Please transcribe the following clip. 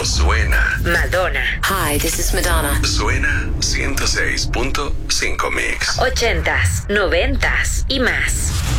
Esto suena. Madonna. Hi, this is Madonna. Suena 106.5 Mix. 80s, 90s y más.